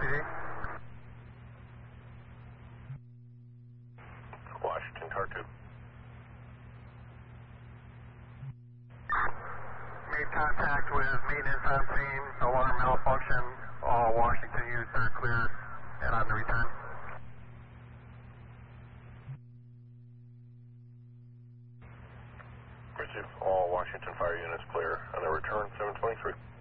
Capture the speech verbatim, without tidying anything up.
P D. Washington, car two. Made contact with maintenance on scene, alarm malfunction. All Washington units are clear and on the return. Richard, all Washington fire units clear on the return, seven twenty-three.